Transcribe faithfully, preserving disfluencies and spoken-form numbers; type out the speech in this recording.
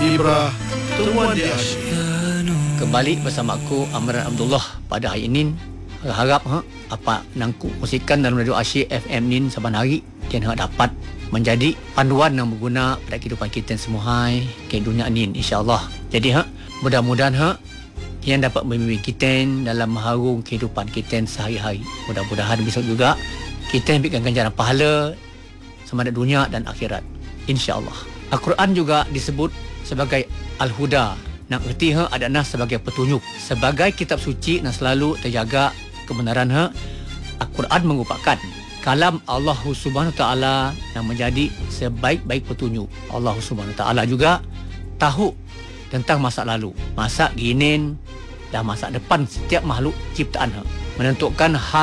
Ibrah Temuan di Asyik. Kembali bersama aku Amran Abdullah pada hari ini. Harap ha, apa nangku musikan dalam radio Asyik F M ni saban hari kian ha, dapat menjadi panduan yang berguna pada kehidupan kita semua hai ke dunia ni insya-Allah. Jadi ha, mudah-mudahan ha yang dapat membimbing kita dalam mengharung kehidupan kita sehari-hari. Mudah-mudahan besok juga kita ambilkan ganjaran pahala sama ada dunia dan akhirat insya-Allah. Al-Quran juga disebut sebagai Al-Huda. Nak erti ha adalah sebagai petunjuk, sebagai kitab suci yang selalu terjaga kebenaran ha. Al-Quran merupakan kalam Allah Subhanahu taala yang menjadi sebaik-baik petunjuk. Allah Subhanahu taala juga tahu tentang masa lalu, masa kini dan masa depan setiap makhluk ciptaan ha. Menentukan hal